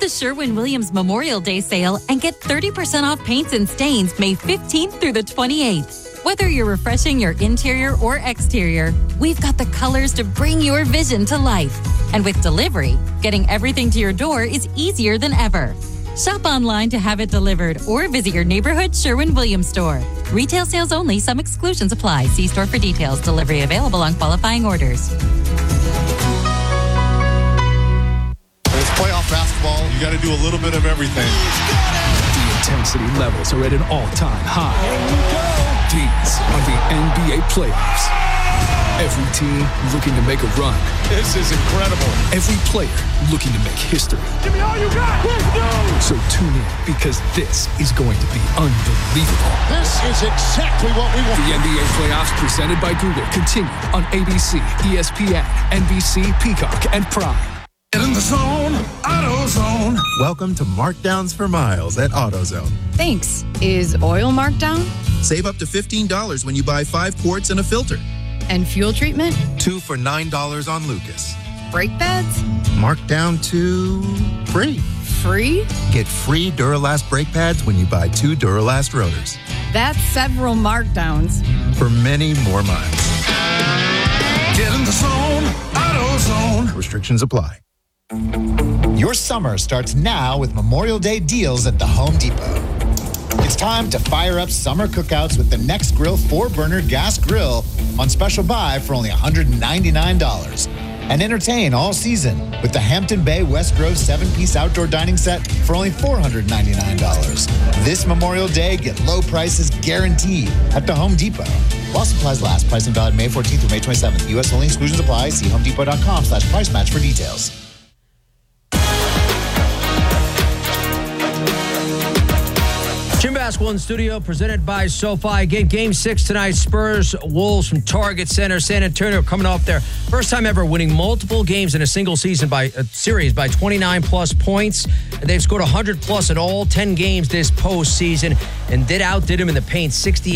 the Sherwin-Williams Memorial Day sale and get 30% off paints and stains May 15th through the 28th. Whether you're refreshing your interior or exterior, we've got the colors to bring your vision to life. And with delivery, getting everything to your door is easier than ever. Shop online to have it delivered or visit your neighborhood Sherwin-Williams store. Retail sales only. Some exclusions apply. See store for details. Delivery available on qualifying orders. It's playoff basketball. You got to do a little bit of everything. The intensity levels are at an all-time high. These are the NBA playoffs. Every team looking to make a run. This is incredible. Every player looking to make history. Give me all you got. Let's go. So tune in, because this is going to be unbelievable. This is exactly what we want. The NBA playoffs presented by Google continue on ABC, ESPN, NBC, Peacock, and Prime. Get in the zone, AutoZone. Welcome to Markdowns for Miles at AutoZone. Thanks. Is oil marked down? Save up to $15 when you buy 5 quarts and a filter. And fuel treatment? 2 for $9 on Lucas. Brake pads? Marked down to free. Free? Get free Duralast brake pads when you buy 2 Duralast rotors. That's several markdowns. For many more miles. Get in the zone, AutoZone. Restrictions apply. Your summer starts now with Memorial Day deals at the Home Depot. It's time to fire up summer cookouts with the Next Grill 4-burner gas grill on special buy for only $199. And entertain all season with the Hampton Bay West Grove 7-piece outdoor dining set for only $499. This Memorial Day, get low prices guaranteed at the Home Depot. While supplies last, pricing valid May 14th through May 27th. U.S. only, exclusions apply. See homedepot.com/price match for details. Jim Basketball in studio, presented by SoFi. Again, Game 6 tonight. Spurs, Wolves from Target Center. San Antonio coming off their first time ever winning multiple games in a single season by 29-plus points. And they've scored 100-plus in all 10 games this postseason and outdid them in the paint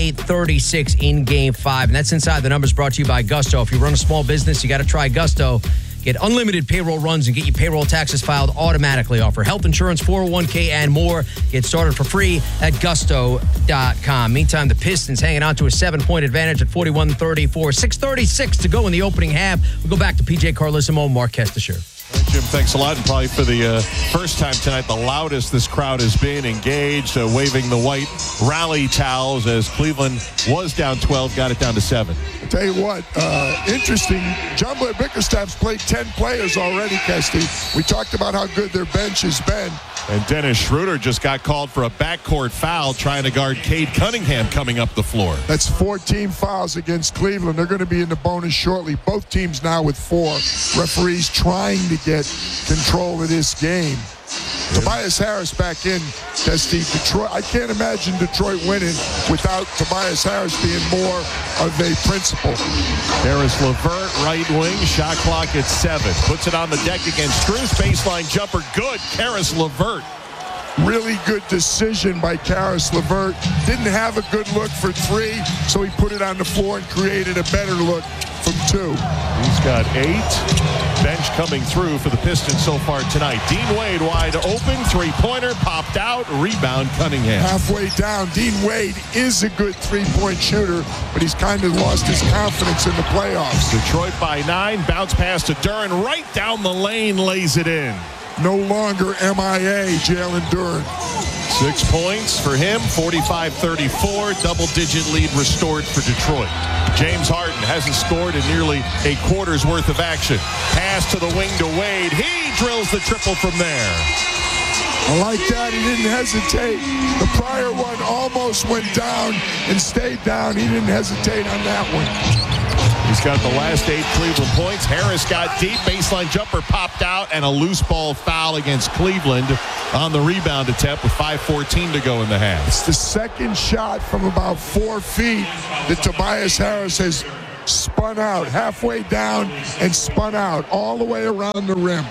68-36 in Game 5. And that's Inside the Numbers, brought to you by Gusto. If you run a small business, you got to try Gusto. Get unlimited payroll runs and get your payroll taxes filed automatically. Offer health insurance, 401k, and more. Get started for free at gusto.com. Meantime, the Pistons hanging on to a 7-point advantage at 41-34. 6:36 to go in the opening half. We'll go back to PJ Carlesimo, Mark Kestisher. Jim, thanks a lot. And probably for the first time tonight, the loudest this crowd has been engaged, waving the white rally towels as Cleveland was down 12, got it down to 7. I'll tell you what, interesting. John Blair Bickerstaff's played 10 players already, Kesty. We talked about how good their bench has been. And Dennis Schroeder just got called for a backcourt foul trying to guard Cade Cunningham coming up the floor. That's 14 fouls against Cleveland. They're going to be in the bonus shortly. Both teams now with 4. Referees trying to get control of this game. Tobias Harris back in, Kesty. Detroit. I can't imagine Detroit winning without Tobias Harris being more of a principal. Caris LeVert, right wing, shot clock at 7. Puts it on the deck against Strus. Baseline jumper, good. Caris LeVert. Really good decision by Caris LeVert. Didn't have a good look for 3, so he put it on the floor and created a better look from 2. He's got 8. Bench coming through for the Pistons so far tonight. Dean Wade wide open, 3-pointer, popped out, rebound Cunningham. Halfway down, Dean Wade is a good 3-point shooter, but he's kind of lost his confidence in the playoffs. Detroit by 9, bounce pass to Duren, right down the lane, lays it in. No longer MIA, Jalen Duren. 6 points for him, 45-34, double-digit lead restored for Detroit. James Harden hasn't scored in nearly a quarter's worth of action. Pass to the wing to Wade. He drills the triple from there. I like that. He didn't hesitate. The prior one almost went down and stayed down. He didn't hesitate on that one. He's got the last 8 Cleveland points. Harris got deep. Baseline jumper popped out, and a loose ball foul against Cleveland on the rebound attempt with 5:14 to go in the half. It's the second shot from about 4 feet that Tobias Harris has spun out, halfway down and spun out all the way around the rim.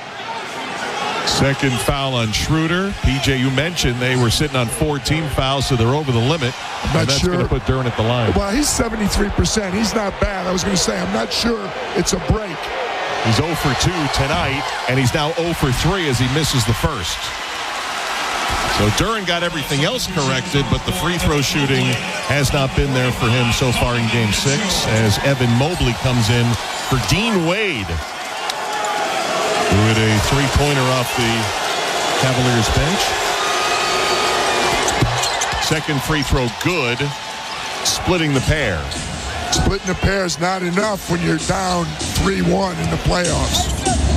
Second foul on Schroeder. PJ, you mentioned they were sitting on 14 fouls, so they're over the limit. And that's going to put Duren at the line. Well, he's 73%. He's not bad. I was going to say, I'm not sure it's a break. He's 0 for 2 tonight, and he's now 0 for 3 as he misses the first. So Duren got everything else corrected, but the free throw shooting has not been there for him so far in Game 6 as Evan Mobley comes in for Dean Wade, who hit a three-pointer off the Cavaliers bench. Second free throw good, splitting the pair. Splitting the pair is not enough when you're down 3-1 in the playoffs.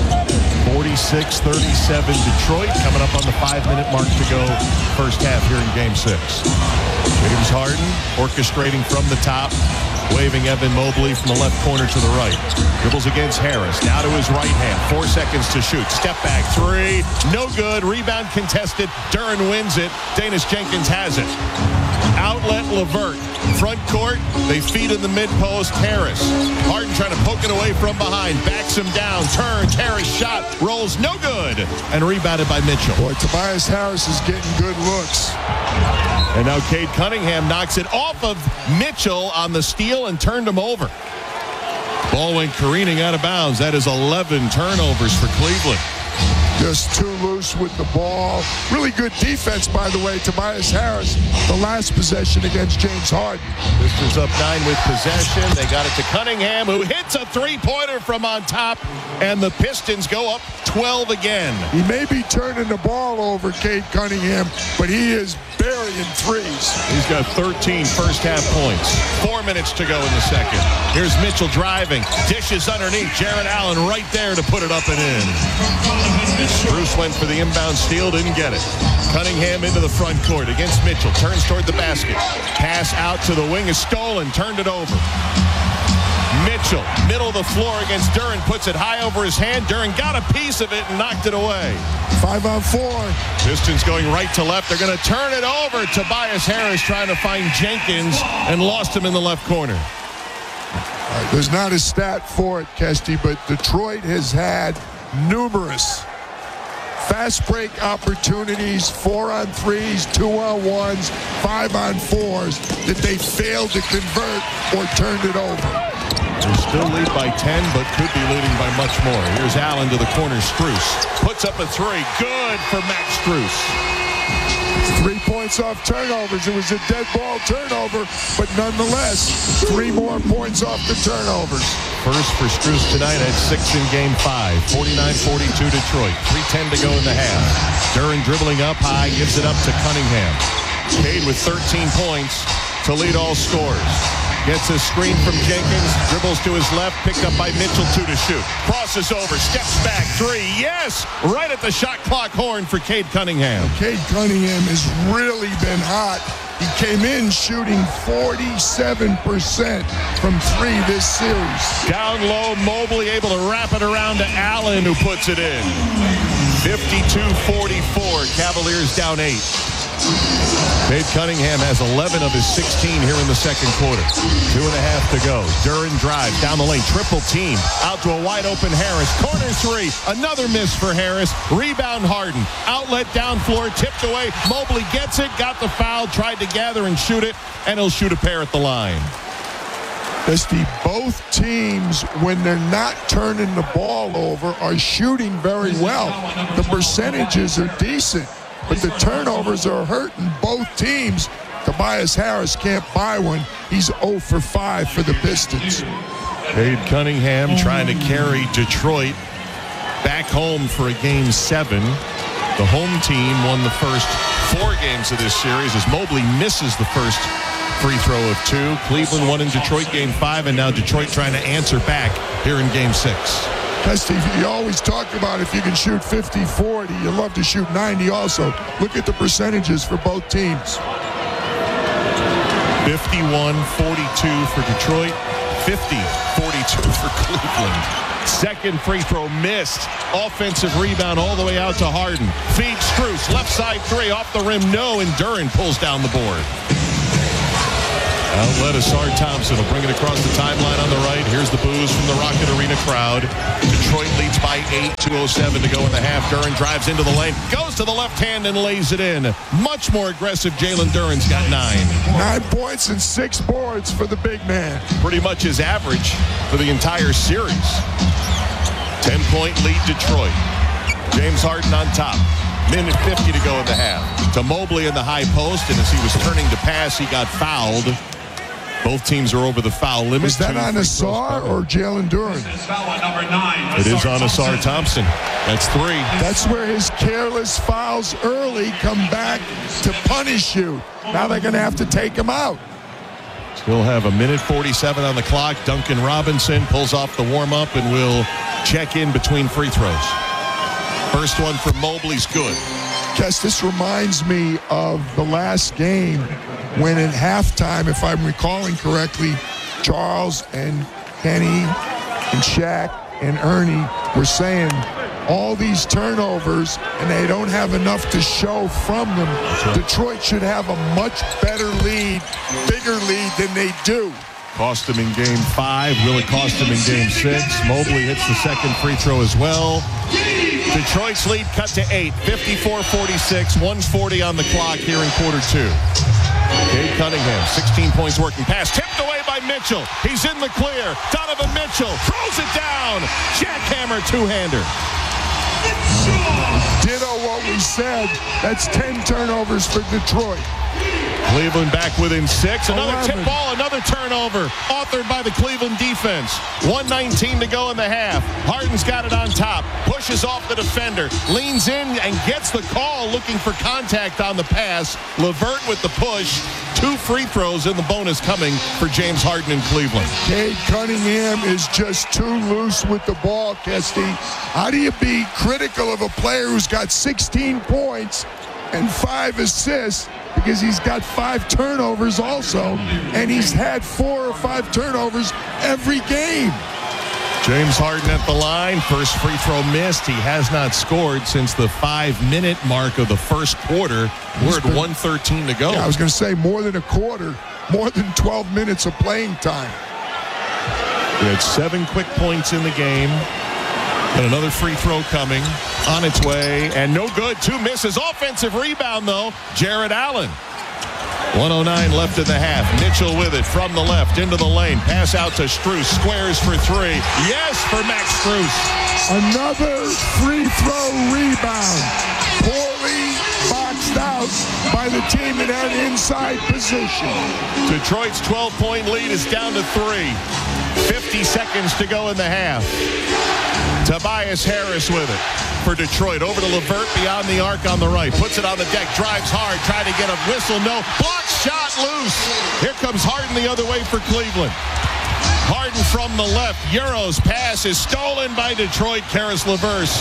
46-37 Detroit, coming up on the 5-minute mark to go first half here in Game 6. James Harden orchestrating from the top, waving Evan Mobley from the left corner to the right. Dribbles against Harris, now to his right hand, 4 seconds to shoot. Step back three, no good, rebound contested. Duren wins it, Danis Jenkins has it. Outlet LeVert. Front court, they feed in the mid-post. Harris. Harden trying to poke it away from behind. Backs him down. Turns. Harris shot. Rolls. No good. And rebounded by Mitchell. Boy, Tobias Harris is getting good looks. And now Cade Cunningham knocks it off of Mitchell on the steal and turned him over. Ball went careening out of bounds. That is 11 turnovers for Cleveland. Just too loose with the ball. Really good defense, by the way. Tobias Harris, the last possession against James Harden. Pistons up 9 with possession. They got it to Cunningham, who hits a three-pointer from on top, and the Pistons go up 12 again. He may be turning the ball over, Cade Cunningham, but he is burying threes. He's got 13 first-half points. 4 minutes to go in the second. Here's Mitchell driving. Dishes underneath. Jarrett Allen right there to put it up and in. Bruce went for the inbound steal, didn't get it. Cunningham into the front court against Mitchell. Turns toward the basket. Pass out to the wing is stolen. Turned it over. Mitchell, middle of the floor against Duren. Puts it high over his hand. Duren got a piece of it and knocked it away. 5-on-4. Pistons going right to left. They're going to turn it over. Tobias Harris trying to find Jenkins and lost him in the left corner. There's not a stat for it, Kesty, but Detroit has had numerous fast break opportunities, 4-on-3s, 2-on-1s, 5-on-4s that they failed to convert or turned it over. They still lead by 10, but could be leading by much more. Here's Allen to the corner. Strus puts up a three. Good for Max Strus. 3 points off turnovers. It was a dead ball turnover, but nonetheless, 3 more points off the turnovers. First for Strus tonight at 6 in Game 5. 49-42 Detroit. 3:10 to go in the half. Duren dribbling up high, gives it up to Cunningham. Cade with 13 points to lead all scorers. Gets a screen from Jenkins, dribbles to his left, picked up by Mitchell, 2 to shoot. Crosses over, steps back, 3, yes! Right at the shot clock horn for Cade Cunningham. Cade Cunningham has really been hot. He came in shooting 47% from 3 this series. Down low, Mobley able to wrap it around to Allen, who puts it in. 52-44, Cavaliers down 8. Cade Cunningham has 11 of his 16 here in the second quarter. 2.5 to go. Duren drives down the lane. Triple team. Out to a wide open Harris. Corner 3. Another miss for Harris. Rebound Harden. Outlet down floor. Tipped away. Mobley gets it. Got the foul. Tried to gather and shoot it. And he'll shoot a pair at the line. Both teams, when they're not turning the ball over, are shooting very well. The percentages are decent, but the turnovers are hurting both teams. Tobias Harris can't buy one. He's 0 for 5 for the Pistons. Cade Cunningham trying to carry Detroit back home for a Game 7. The home team won the first 4 games of this series as Mobley misses the first free throw of 2. Cleveland won in Detroit Game 5, and now Detroit trying to answer back here in Game 6. Steve, you always talk about if you can shoot 50-40, you love to shoot 90 also. Look at the percentages for both teams. 51-42 for Detroit, 50-42 for Cleveland. Second free throw missed. Offensive rebound all the way out to Harden. Feeds Strus, left side 3, off the rim, no, and Duren pulls down the board. Outlet Asar Thompson will bring it across the timeline on the right. Here's the boos from the Rocket Arena crowd. Detroit leads by 8, 2:07 to go in the half. Duren drives into the lane, goes to the left hand and lays it in. Much more aggressive. Jalen Duren's got 9. 9 points and 6 boards for the big man. Pretty much his average for the entire series. 10-point lead Detroit. James Harden on top. Minute 50 to go in the half. To Mobley in the high post, and as he was turning to pass, he got fouled. Both teams are over the foul limit. Is that on Asar or Jalen Duren? It is on Asar Thompson. That's 3. That's where his careless fouls early come back to punish you. Now they're going to have to take him out. Still have a minute 47 on the clock. Duncan Robinson pulls off the warm-up and will check in between free throws. First one for Mobley's good. Guess this reminds me of the last game when at halftime, if I'm recalling correctly, Charles and Kenny and Shaq and Ernie were saying all these turnovers and they don't have enough to show from them. Right. Detroit should have a much better lead, bigger lead than they do. Cost them in game 5, really cost them in game 6. Mobley hits the second free throw as well. Detroit's lead cut to 8, 54-46, 1:40 on the clock here in quarter 2. Cade Cunningham, 16 points working pass, tipped away by Mitchell. He's in the clear. Donovan Mitchell throws it down. Jackhammer two-hander. Ditto what we said. That's 10 turnovers for Detroit. Cleveland back within 6. Another 11. tip ball, another turnover. Authored by the Cleveland defense. 1:19 to go in the half. Harden's got it on top. Pushes off the defender. Leans in and gets the call, looking for contact on the pass. LeVert with the push. 2 free throws in the bonus coming for James Harden in Cleveland. Cade Cunningham is just too loose with the ball, Kesty. How do you be critical of a player who's got 16 points and 5 assists because he's got 5 turnovers also, and he's had 4 or 5 turnovers every game? James Harden at the line. First free throw missed. He has not scored since the 5-minute mark of the first quarter. We're at 1:13 to go. Yeah, I was going to say more than a quarter, more than 12 minutes of playing time. We had 7 quick points in the game. And another free throw coming on its way. And no good. 2 misses. Offensive rebound, though. Jared Allen. 1:09 left in the half. Mitchell with it from the left into the lane. Pass out to Strus. Squares for 3. Yes for Max Strus. Another free throw rebound. Poorly boxed out by the team that had inside position. Detroit's 12-point lead is down to 3. 50 seconds to go in the half. Tobias Harris with it for Detroit. Over to LeVert beyond the arc on the right. Puts it on the deck. Drives hard. Trying to get a whistle. No. Block shot loose. Here comes Harden the other way for Cleveland. Harden from the left. Euros pass is stolen by Detroit. Karis LeVert.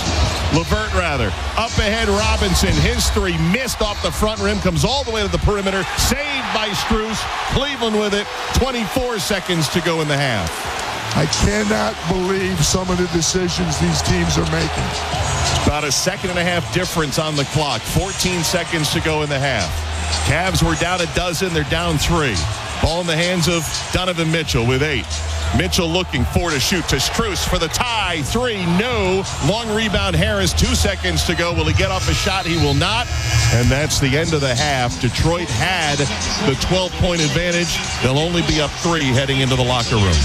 Up ahead, Robinson. His 3 missed off the front rim. Comes all the way to the perimeter. Saved by Strus. Cleveland with it. 24 seconds to go in the half. I cannot believe some of the decisions these teams are making. About a 1.5 difference on the clock. 14 seconds to go in the half. Cavs were down a dozen. They're down 3. Ball in the hands of Donovan Mitchell with 8. Mitchell looking 4 to shoot to Strus for the tie. 3, no. Long rebound Harris. 2 seconds to go. Will he get off a shot? He will not. And that's the end of the half. Detroit had the 12-point advantage. They'll only be up 3 heading into the locker room.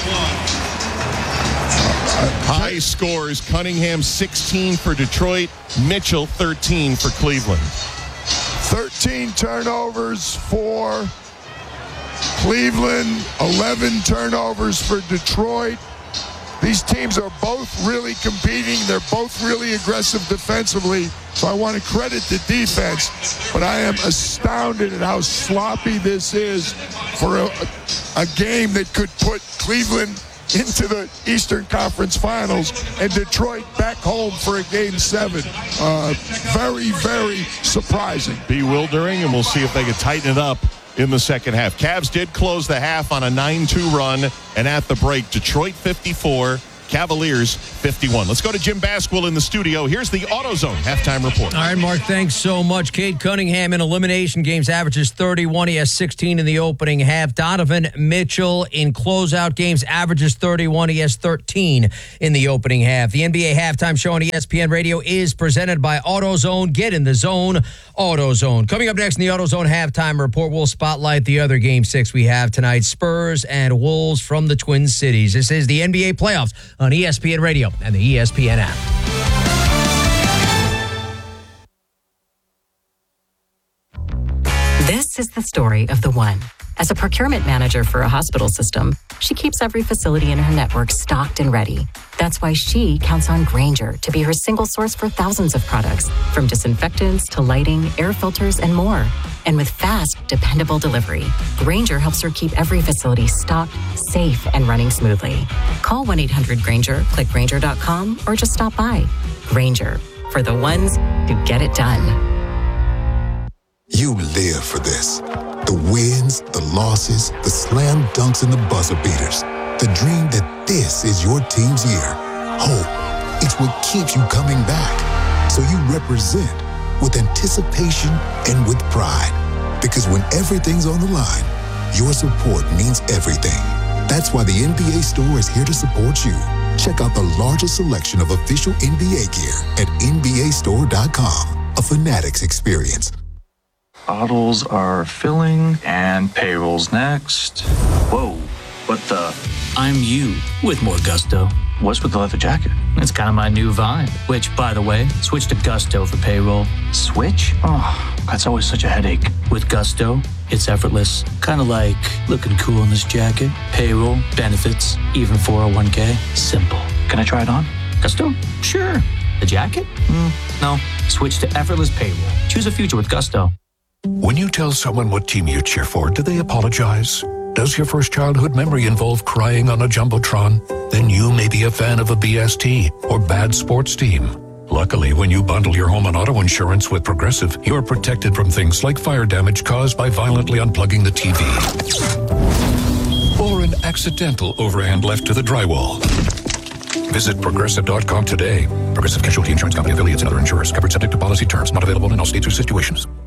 High scores. Cunningham 16 for Detroit. Mitchell 13 for Cleveland. 13 turnovers for Cleveland, 11 turnovers for Detroit. These teams are both really competing. They're both really aggressive defensively. So I want to credit the defense, but I am astounded at how sloppy this is for a game that could put Cleveland into the Eastern Conference Finals and Detroit back home for a Game 7. Very, very surprising. Bewildering, and we'll see if they can tighten it up in the second half. Cavs did close the half on a 9-2 run, and at the break, Detroit 54, Cavaliers 51. Let's go to Jim Basquill in the studio. Here's the AutoZone halftime report. All right, Mark, thanks so much. Cade Cunningham in elimination games averages 31. He has 16 in the opening half. Donovan Mitchell in closeout games averages 31. He has 13 in the opening half. The NBA halftime show on ESPN Radio is presented by AutoZone. Get in the zone, AutoZone. Coming up next in the AutoZone halftime report, we'll spotlight the other Game 6 we have tonight. Spurs and Wolves from the Twin Cities. This is the NBA playoffs. on ESPN Radio and the ESPN app. This is the story of the one. As a procurement manager for a hospital system, she keeps every facility in her network stocked and ready. That's why she counts on Grainger to be her single source for thousands of products, from disinfectants to lighting, air filters, and more. And with fast, dependable delivery, Grainger helps her keep every facility stocked, safe, and running smoothly. Call 1-800-GRAINGER, click Grainger.com, or just stop by. Grainger, for the ones who get it done. You live for this. The wins, the losses, the slam dunks, and the buzzer beaters. The dream that this is your team's year. Hope, it's what keeps you coming back. So you represent with anticipation and with pride. Because when everything's on the line, your support means everything. That's why the NBA Store is here to support you. Check out the largest selection of official NBA gear at NBAstore.com. A Fanatics experience. Bottles are filling and payroll's next. Whoa, what the? I'm you with more gusto. What's with the leather jacket? It's kind of my new vibe. Which, by the way, switch to Gusto for payroll. Switch? Oh, that's always such a headache. With Gusto, it's effortless. Kind of like looking cool in this jacket. Payroll, benefits, even 401k. Simple. Can I try it on? Gusto? Sure. The jacket? No. Switch to effortless payroll. Choose a future with Gusto. When you tell someone what team you cheer for, do they apologize? Does your first childhood memory involve crying on a Jumbotron? Then you may be a fan of a BST or bad sports team. Luckily, when you bundle your home and auto insurance with Progressive, you're protected from things like fire damage caused by violently unplugging the TV. Or an accidental overhand left to the drywall. Visit Progressive.com today. Progressive Casualty Insurance Company affiliates and other insurers. Covered subject to policy terms. Not available in all states or situations.